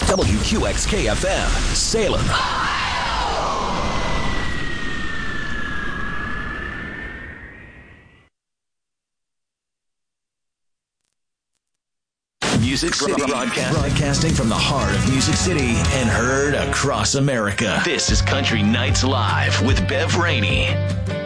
WQXK-FM, Salem. Music City, broadcasting from the heart of Music City and heard across America. This is Country Nights Live with Bev Rainey.